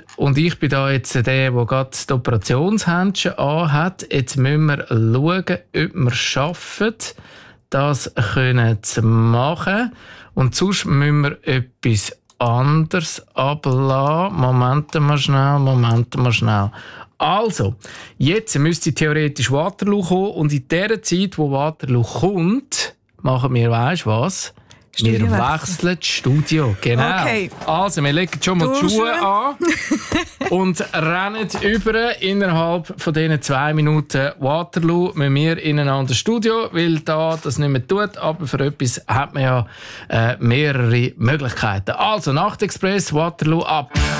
und ich bin da jetzt der, der gerade die Operationshändchen anhat. Jetzt müssen wir schauen, ob wir es schaffen, das zu machen. Und sonst müssen wir etwas anderes ablassen. Moment mal schnell. Also, jetzt müsste theoretisch Waterloo kommen. Und in der Zeit, wo Waterloo kommt, machen wir, weisst was? Wir wechseln das Studio. Genau. Okay. Also, wir legen schon mal die Schuhe an und rennen über. Innerhalb von diesen 2 Minuten Waterloo müssen wir in ein anderes Studio, weil da das nicht mehr tut. Aber für etwas hat man ja mehrere Möglichkeiten. Also, Nachtexpress, Waterloo ab.